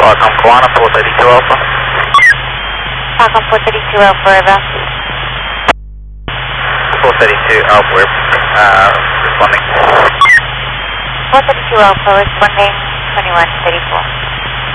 Qualcomm Kiwana, 432 Alpha. Qualcomm 432 Alpha, River. 432 Alpha, responding. 432 Alpha, responding 2134.